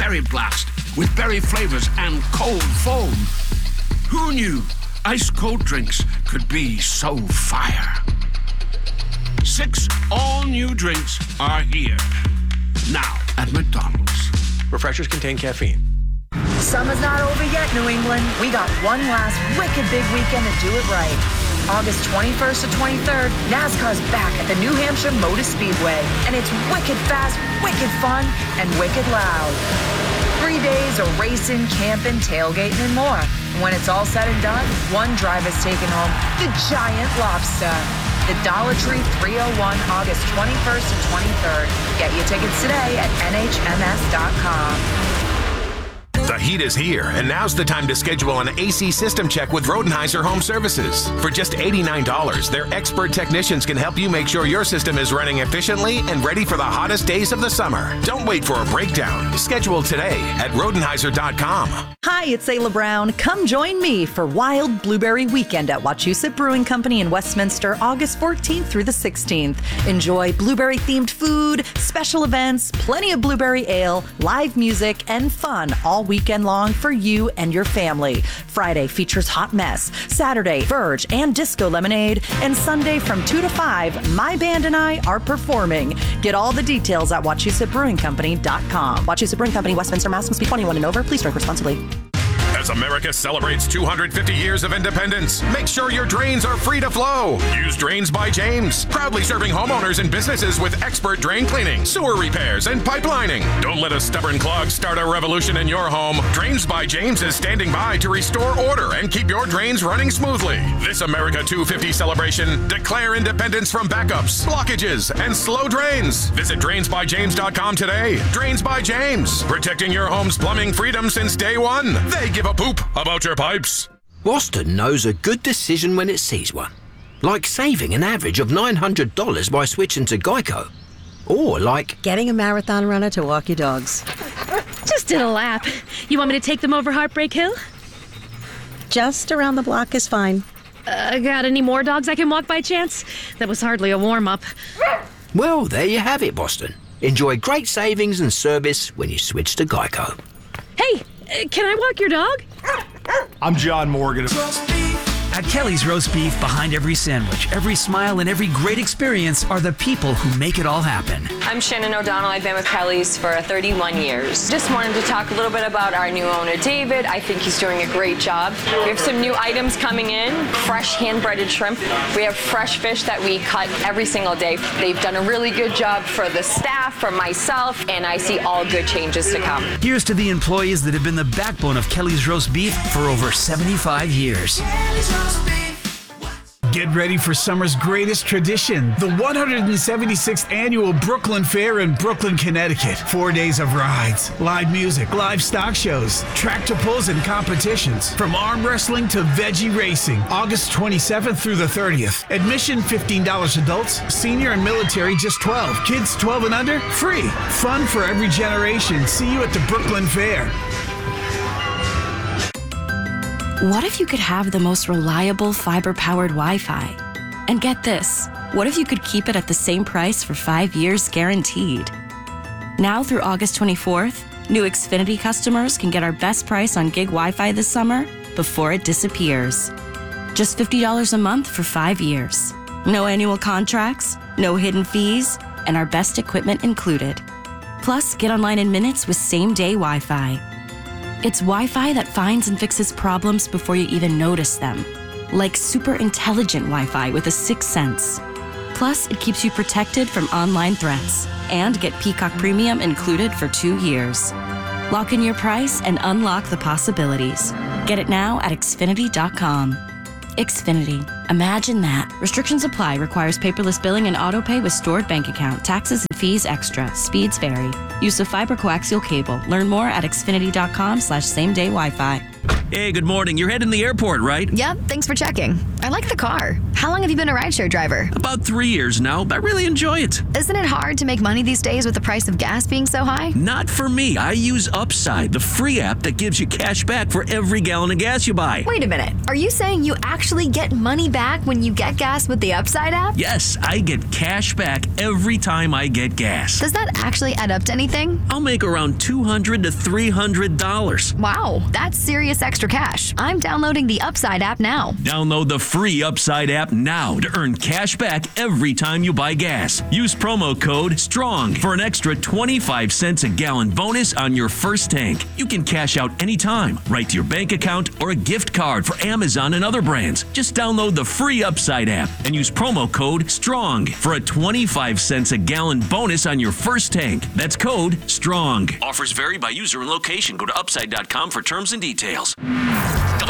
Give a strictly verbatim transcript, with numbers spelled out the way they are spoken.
Berry Blast with berry flavors and cold foam. Who knew ice-cold drinks could be so fire? Six all-new drinks are here. Now at McDonald's. Refreshers contain caffeine. Summer's not over yet, New England. We got one last wicked big weekend to do it right. August twenty-first to twenty-third, NASCAR's back at the New Hampshire Motor Speedway. And it's wicked fast, wicked fun, and wicked loud. Three days of racing, camping, tailgating, and more. And when it's all said and done, one driver's taking home the giant lobster. The Dollar Tree three oh one, August twenty-first and twenty-third. Get your tickets today at N H M S dot com. The heat is here, and now's the time to schedule an A C system check with Rodenheiser Home Services. For just eighty-nine dollars, their expert technicians can help you make sure your system is running efficiently and ready for the hottest days of the summer. Don't wait for a breakdown. Schedule today at Rodenheiser dot com. Hi, it's Ayla Brown. Come join me for Wild Blueberry Weekend at Wachusett Brewing Company in Westminster, August fourteenth through the sixteenth. Enjoy blueberry-themed food, special events, plenty of blueberry ale, live music, and fun all weekend long for you and your family. Friday features Hot Mess, Saturday, Verge and Disco Lemonade, and Sunday from two to five, my band and I are performing. Get all the details at Wachusett Brewing Company dot com. Wachusett Brewing Company, Westminster, Mass. Must be twenty-one and over. Please drink responsibly. As America celebrates two hundred fifty years of independence, make sure your drains are free to flow. Use Drains by James, proudly serving homeowners and businesses with expert drain cleaning, sewer repairs, and pipelining. Don't let a stubborn clog start a revolution in your home. Drains by James is standing by to restore order and keep your drains running smoothly. This America two fifty celebration, declare independence from backups, blockages, and slow drains. Visit Drains by James dot com today. Drains by James, protecting your home's plumbing freedom since day one. They give a poop about your pipes. Boston knows a good decision when it sees one. Like saving an average of nine hundred dollars by switching to Geico. Or like getting a marathon runner to walk your dogs. Just did a lap. You want me to take them over Heartbreak Hill? Just around the block is fine. Uh, got any more dogs I can walk by chance? That was hardly a warm-up. Well, there you have it, Boston. Enjoy great savings and service when you switch to Geico. Hey! Can I walk your dog? I'm John Morgan. At Kelly's Roast Beef, behind every sandwich, every smile, and every great experience are the people who make it all happen. I'm Shannon O'Donnell. I've been with Kelly's for thirty-one years. Just wanted to talk a little bit about our new owner, David. I think he's doing a great job. We have some new items coming in, fresh hand-breaded shrimp. We have fresh fish that we cut every single day. They've done a really good job for the staff, for myself, and I see all good changes to come. Here's to the employees that have been the backbone of Kelly's Roast Beef for over seventy-five years. Get ready for summer's greatest tradition, the one hundred seventy-sixth Annual Brooklyn Fair in Brooklyn, Connecticut. Four days of rides, live music, live stock shows, tractor pulls, and competitions. From arm wrestling to veggie racing. August twenty-seventh through the thirtieth. Admission fifteen dollars adults, senior and military just twelve dollars. Kids twelve and under, free. Fun for every generation. See you at the Brooklyn Fair. What if you could have the most reliable fiber-powered Wi-Fi? And get this, what if you could keep it at the same price for five years guaranteed? Now through August twenty-fourth, new Xfinity customers can get our best price on gig Wi-Fi this summer before it disappears. Just fifty dollars a month for five years. No annual contracts, no hidden fees, and our best equipment included. Plus, get online in minutes with same-day Wi-Fi. It's Wi-Fi that finds and fixes problems before you even notice them. Like super intelligent Wi-Fi with a sixth sense. Plus, it keeps you protected from online threats. And get Peacock Premium included for two years. Lock in your price and unlock the possibilities. Get it now at Xfinity dot com. Xfinity. Imagine that. Restrictions apply. Requires paperless billing and autopay with stored bank account. Taxes and fees extra. Speeds vary. Use of fiber coaxial cable. Learn more at Xfinity dot com slash same day Wi-Fi. Hey, good morning. You're heading to the airport, right? Yep, thanks for checking. I like the car. How long have you been a rideshare driver? About three years now. I really enjoy it. Isn't it hard to make money these days with the price of gas being so high? Not for me. I use Upside, the free app that gives you cash back for every gallon of gas you buy. Wait a minute. Are you saying you actually get money back when you get gas with the Upside app? Yes, I get cash back every time I get gas. Does that actually add up to anything? I'll make around two hundred to three hundred dollars. Wow, that's serious extra cash. I'm downloading the Upside app now. Download the free Upside app now to earn cash back every time you buy gas. Use promo code STRONG for an extra twenty-five cents a gallon bonus on your first tank. You can cash out anytime, right to your bank account or a gift card for Amazon and other brands. Just download the free Upside app and use promo code STRONG for a twenty-five cents a gallon bonus on your first tank. That's code STRONG. Offers vary by user and location. Go to upside dot com for terms and details.